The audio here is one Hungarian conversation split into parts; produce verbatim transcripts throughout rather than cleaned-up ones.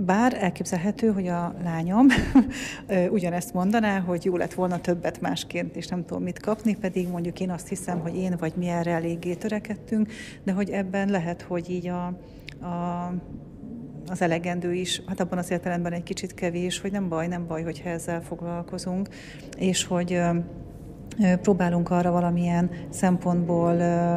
Bár elképzelhető, hogy a lányom ugyanezt mondaná, hogy jó lett volna többet másként, és nem tudom mit kapni, pedig mondjuk én azt hiszem, hogy én vagy mi erre eléggé törekedtünk, de hogy ebben lehet, hogy így a, a az elegendő is, hát abban az értelemben egy kicsit kevés, hogy nem baj, nem baj, hogyha ezzel foglalkozunk, és hogy ö, ö, próbálunk arra valamilyen szempontból ö,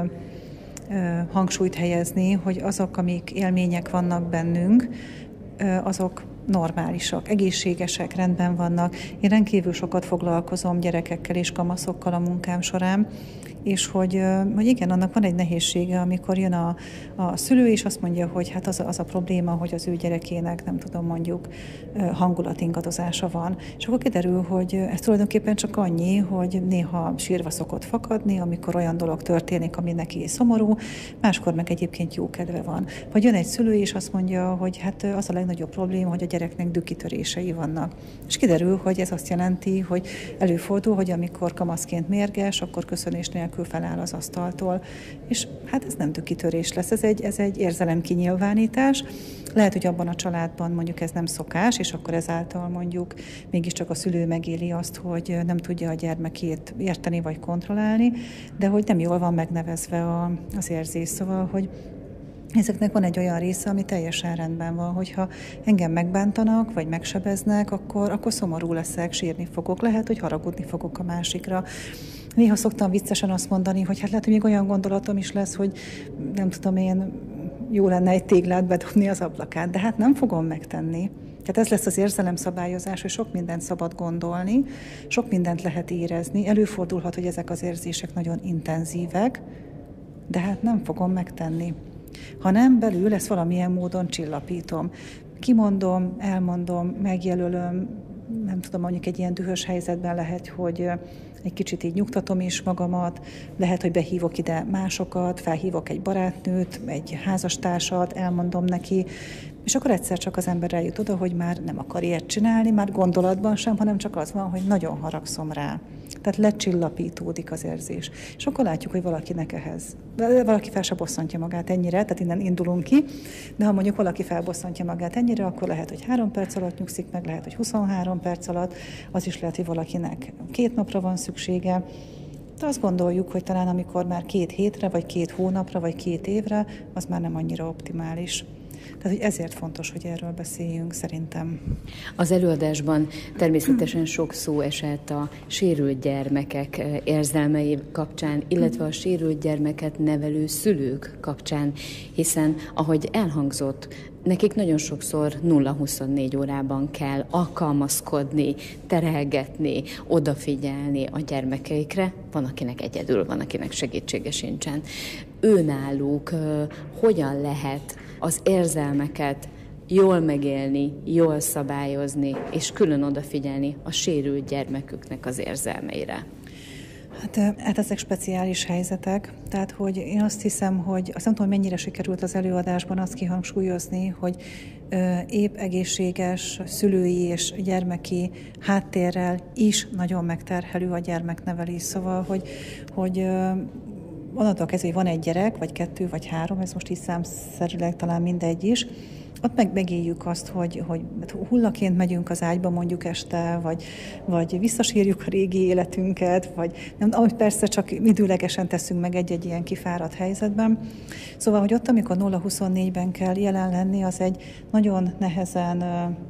ö, hangsúlyt helyezni, hogy azok, amik élmények vannak bennünk, ö, azok normálisak, egészségesek, rendben vannak. Én rendkívül sokat foglalkozom gyerekekkel és kamaszokkal a munkám során, és hogy, hogy igen, annak van egy nehézsége, amikor jön a, a szülő, és azt mondja, hogy hát az, az a probléma, hogy az ő gyerekének, nem tudom, mondjuk hangulatingadozása van. És akkor kiderül, hogy ez tulajdonképpen csak annyi, hogy néha sírva szokott fakadni, amikor olyan dolog történik, ami neki szomorú, máskor meg egyébként jó kedve van. Vagy jön egy szülő, és azt mondja, hogy hát az a legnagyobb probléma, hogy a gyereknek dükkitörései vannak. És kiderül, hogy ez azt jelenti, hogy előfordul, hogy amikor kamaszként mérges, akkor köszönés nélkül feláll az asztaltól. És hát ez nem dükkitörés lesz, ez egy, ez egy érzelemkinyilvánítás. Lehet, hogy abban a családban mondjuk ez nem szokás, és akkor ezáltal mondjuk mégiscsak a szülő megéli azt, hogy nem tudja a gyermekét érteni vagy kontrollálni, de hogy nem jól van megnevezve a, az érzés. Szóval, hogy ezeknek van egy olyan része, ami teljesen rendben van, hogyha engem megbántanak, vagy megsebeznek, akkor, akkor szomorú leszek, sírni fogok, lehet, hogy haragudni fogok a másikra. Néha szoktam viccesen azt mondani, hogy hát lehet, hogy még olyan gondolatom is lesz, hogy nem tudom én, jó lenne egy téglát bedobni az ablakán, de hát nem fogom megtenni. Tehát ez lesz az érzelemszabályozás, hogy sok mindent szabad gondolni, sok mindent lehet érezni. Előfordulhat, hogy ezek az érzések nagyon intenzívek, de hát nem fogom megtenni. Ha nem, belül ezt valamilyen módon csillapítom. Kimondom, elmondom, megjelölöm, nem tudom, mondjuk egy ilyen dühös helyzetben lehet, hogy egy kicsit így nyugtatom is magamat, lehet, hogy behívok ide másokat, felhívok egy barátnőt, egy házastársat, elmondom neki, és akkor egyszer csak az ember eljut oda, hogy már nem akar ilyet csinálni, már gondolatban sem, hanem csak az van, hogy nagyon haragszom rá. Tehát lecsillapítódik az érzés. És akkor látjuk, hogy valakinek ehhez, valaki fel se bosszantja magát ennyire, tehát innen indulunk ki, de ha mondjuk valaki felbosszantja magát ennyire, akkor lehet, hogy három perc alatt nyugszik meg, lehet, hogy huszonhárom perc alatt, az is lehet, hogy valakinek két napra van szüksége. De azt gondoljuk, hogy talán amikor már két hétre, vagy két hónapra, vagy két évre, az már nem annyira optimális. Tehát, hogy ezért fontos, hogy erről beszéljünk, szerintem. Az előadásban természetesen sok szó esett a sérült gyermekek érzelmei kapcsán, illetve a sérült gyermeket nevelő szülők kapcsán, hiszen, ahogy elhangzott, nekik nagyon sokszor nulla huszonnégy órában kell alkalmazkodni, terelgetni, odafigyelni a gyermekeikre. Van, akinek egyedül, van, akinek segítsége sincsen. Őnáluk uh, hogyan lehet az érzelmeket jól megélni, jól szabályozni, és külön odafigyelni a sérült gyermeküknek az érzelmeire? Hát, hát ezek speciális helyzetek, tehát hogy én azt hiszem, hogy azt nem tudom, mennyire sikerült az előadásban azt kihangsúlyozni, hogy ö, épp egészséges szülői és gyermeki háttérrel is nagyon megterhelő a gyermeknevelés. Szóval, hogy, hogy ö, onnantól kezdve, hogy van egy gyerek, vagy kettő, vagy három, ez most így számszerűleg talán mindegy is, ott meg megéljük azt, hogy, hogy hullaként megyünk az ágyba mondjuk este, vagy, vagy visszasírjuk a régi életünket, vagy nem, ahogy persze csak időlegesen teszünk meg egy-egy ilyen kifáradt helyzetben. Szóval, hogy ott, amikor nulla huszonnégyben kell jelen lenni, az egy nagyon nehezen,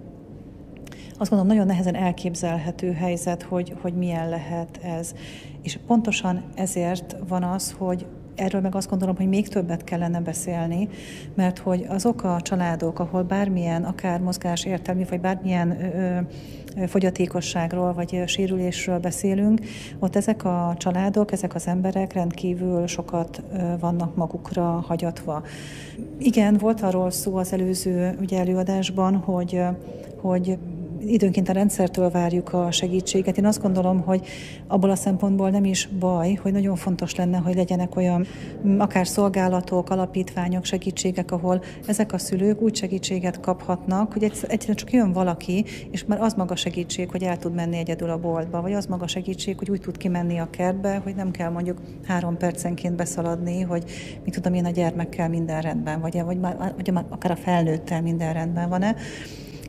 azt gondolom, nagyon nehezen elképzelhető helyzet, hogy, hogy milyen lehet ez. És pontosan ezért van az, hogy erről meg azt gondolom, hogy még többet kellene beszélni, mert hogy azok a családok, ahol bármilyen, akár mozgásértelmi, vagy bármilyen ö, ö, fogyatékosságról, vagy sérülésről beszélünk, ott ezek a családok, ezek az emberek rendkívül sokat ö, vannak magukra hagyatva. Igen, volt arról szó az előző ugye, előadásban, hogy, hogy időnként a rendszertől várjuk a segítséget. Én azt gondolom, hogy abból a szempontból nem is baj, hogy nagyon fontos lenne, hogy legyenek olyan akár szolgálatok, alapítványok, segítségek, ahol ezek a szülők úgy segítséget kaphatnak, hogy egyszerűen csak jön valaki, és már az maga segítség, hogy el tud menni egyedül a boltba, vagy az maga segítség, hogy úgy tud kimenni a kertbe, hogy nem kell mondjuk három percenként beszaladni, hogy mit tudom én, a gyermekkel minden rendben, vagy, vagy, már, vagy már akár a felnőttel minden rendben van-e.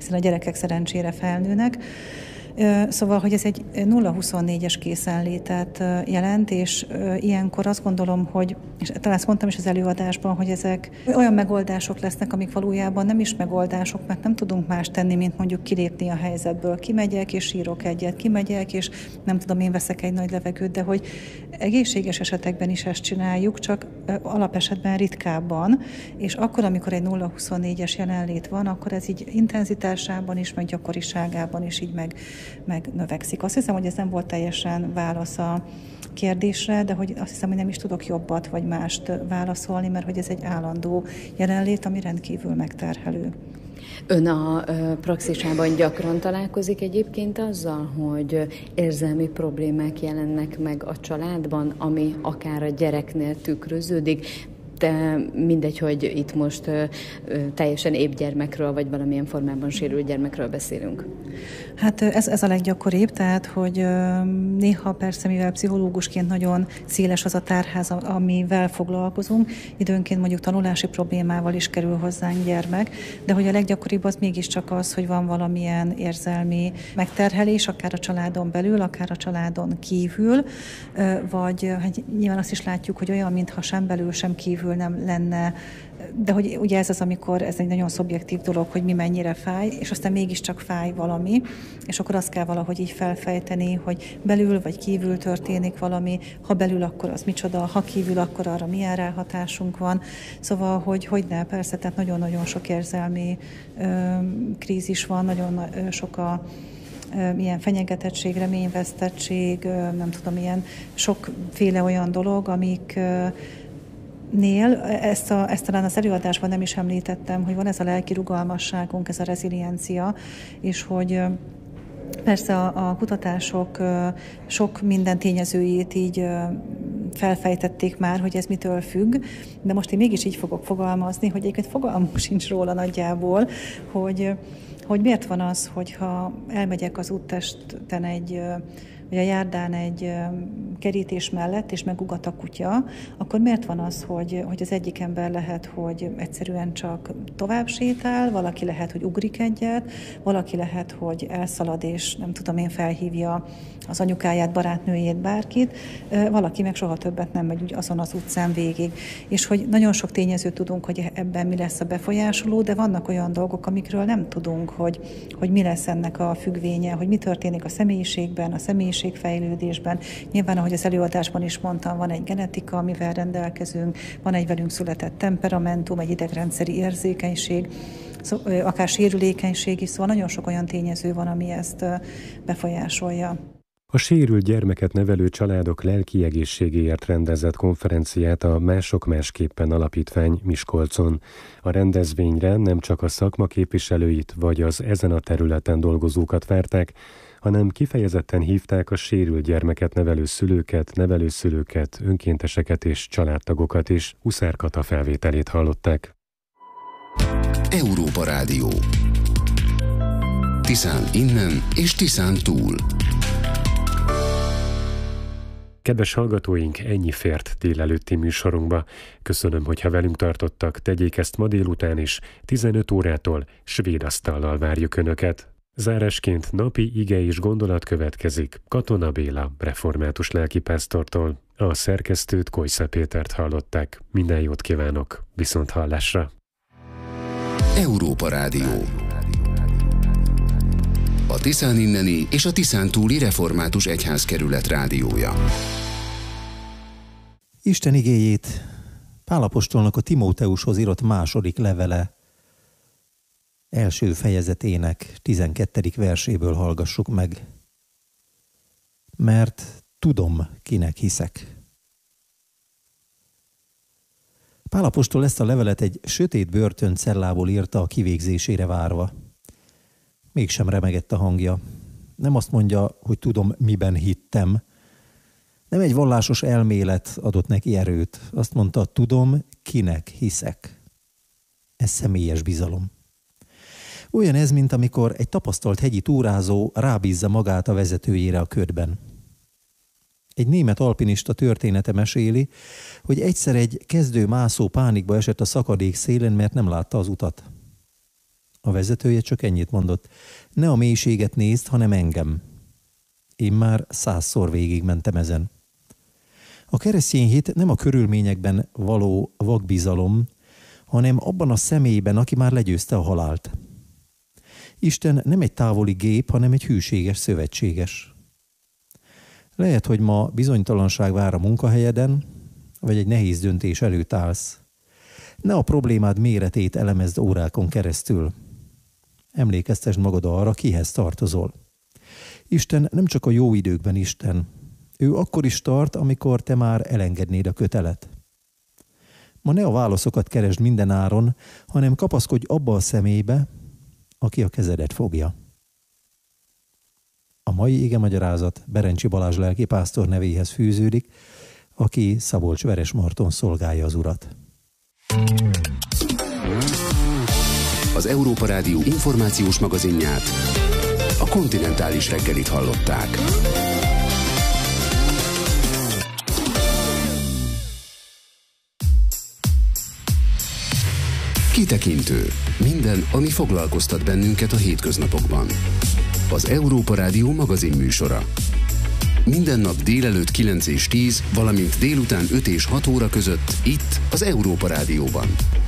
hiszen a gyerekek szerencsére felnőnek. Szóval, hogy ez egy nulla huszonnégyes készenlétet jelent, és ilyenkor azt gondolom, hogy, és talán azt mondtam is az előadásban, hogy ezek olyan megoldások lesznek, amik valójában nem is megoldások, mert nem tudunk más tenni, mint mondjuk kilépni a helyzetből. Kimegyek, és sírok egyet, kimegyek, és nem tudom, én veszek egy nagy levegőt, de hogy egészséges esetekben is ezt csináljuk, csak alapesetben ritkábban, és akkor, amikor egy nulla huszonnégyes jelenlét van, akkor ez így intenzitásában is, meg gyakoriságában is így meg megnövekszik. Azt hiszem, hogy ez nem volt teljesen válasz a kérdésre, de hogy azt hiszem, hogy nem is tudok jobbat vagy mást válaszolni, mert hogy ez egy állandó jelenlét, ami rendkívül megterhelő. Ön a praxisában gyakran találkozik egyébként azzal, hogy érzelmi problémák jelennek meg a családban, ami akár a gyereknél tükröződik, de mindegy, hogy itt most ö, ö, teljesen épp gyermekről, vagy valamilyen formában sérült gyermekről beszélünk. Hát ez, ez a leggyakoribb, tehát, hogy ö, néha persze, mivel pszichológusként nagyon széles az a tárház, amivel foglalkozunk, időnként mondjuk tanulási problémával is kerül hozzánk gyermek, de hogy a leggyakoribb az mégiscsak az, hogy van valamilyen érzelmi megterhelés, akár a családon belül, akár a családon kívül, ö, vagy hát nyilván azt is látjuk, hogy olyan, mintha sem belül, sem kívül nem lenne, de hogy ugye ez az, amikor ez egy nagyon szubjektív dolog, hogy mi mennyire fáj, és aztán mégiscsak fáj valami, és akkor azt kell valahogy így felfejteni, hogy belül vagy kívül történik valami, ha belül, akkor az micsoda, ha kívül, akkor arra milyen ráhatásunk van. Szóval, hogy hogy ne, persze, tehát nagyon-nagyon sok érzelmi ö, krízis van, nagyon ö, sok a milyen fenyegetettség, reményvesztettség, nem tudom, ilyen sokféle olyan dolog, amik Nél, ezt, a, ezt talán az előadásban nem is említettem, hogy van ez a lelki rugalmasságunk, ez a reziliencia, és hogy persze a, a kutatások sok minden tényezőjét így felfejtették már, hogy ez mitől függ, de most én mégis így fogok fogalmazni, hogy egyébként fogalmunk sincs róla nagyjából, hogy, hogy miért van az, hogyha elmegyek az úttesten egy vagy a járdán egy kerítés mellett, és megugat a kutya, akkor miért van az, hogy, hogy az egyik ember lehet, hogy egyszerűen csak tovább sétál, valaki lehet, hogy ugrik egyet, valaki lehet, hogy elszalad, és nem tudom én, felhívja az anyukáját, barátnőjét, bárkit, valaki meg soha többet nem megy úgy azon az utcán végig. És hogy nagyon sok tényezőt tudunk, hogy ebben mi lesz a befolyásoló, de vannak olyan dolgok, amikről nem tudunk, hogy, hogy mi lesz ennek a függvénye, hogy mi történik a személyiségben, a személyiségfejlődésben. Nyilván, ahogy az előadásban is mondtam, van egy genetika, amivel rendelkezünk, van egy velünk született temperamentum, egy idegrendszeri érzékenység, akár sérülékenység is, szóval nagyon sok olyan tényező van, ami ezt befolyásolja. A sérült gyermeket nevelő családok lelki egészségéért rendezett konferenciát a Mások Másképpen Alapítvány Miskolcon. A rendezvényre nem csak a szakma képviselőit vagy az ezen a területen dolgozókat várták, hanem kifejezetten hívták a sérült gyermeket nevelő szülőket, nevelőszülőket, önkénteseket és családtagokat is. Huszár Kata felvételét hallották. Európa Rádió. Tiszán innen és Tiszán túl. Kedves hallgatóink, ennyi fért délelőtti műsorunkba. Köszönöm, hogyha velünk tartottak, tegyék ezt ma délután is, tizenöt órától svéd asztallal várjuk Önöket. Zárásként napi ige és gondolat következik Katona Béla református lelkipásztortól. A szerkesztőt, Kojsza Pétert hallották. Minden jót kívánok, viszont hallásra. Európa Rádió. A Tiszán inneni és a Tiszán túli református egyházkerület rádiója. Isten igéjét Pál apostolnak a Timóteushoz írott második levele első fejezetének tizenkettedik verséből hallgassuk meg. Mert tudom, kinek hiszek. Pál apostol ezt a levelet egy sötét börtöncellából írta a kivégzésére várva. Mégsem remegett a hangja. Nem azt mondja, hogy tudom, miben hittem. Nem egy vallásos elmélet adott neki erőt. Azt mondta, tudom, kinek hiszek. Ez személyes bizalom. Olyan ez, mint amikor egy tapasztalt hegyi túrázó rábízza magát a vezetőjére a ködben. Egy német alpinista története meséli, hogy egyszer egy kezdő mászó pánikba esett a szakadék szélén, mert nem látta az utat. A vezetője csak ennyit mondott. Ne a mélységet nézd, hanem engem. Én már százszor végigmentem ezen. A keresztény hit nem a körülményekben való vakbizalom, hanem abban a személyben, aki már legyőzte a halált. Isten nem egy távoli gép, hanem egy hűséges szövetséges. Lehet, hogy ma bizonytalanság vár a munkahelyeden, vagy egy nehéz döntés előtt állsz. Ne a problémád méretét elemezd órákon keresztül. Emlékeztesd magad arra, kihez tartozol. Isten nem csak a jó időkben Isten. Ő akkor is tart, amikor te már elengednéd a kötelet. Ma ne a válaszokat keresd minden áron, hanem kapaszkodj abba a személybe, aki a kezedet fogja. A mai igemagyarázat Berencsi Balázs lelkipásztor nevéhez fűződik, aki Szabolcs-Veresmarton szolgálja az Urat. Az Európa Rádió információs magazinját, a Kontinentális reggelit hallották. Kitekintő. Minden, ami foglalkoztat bennünket a hétköznapokban. Az Európa Rádió magazin műsora. Minden nap délelőtt kilenc és tíz, valamint délután öt és hat óra között itt az Európa Rádióban.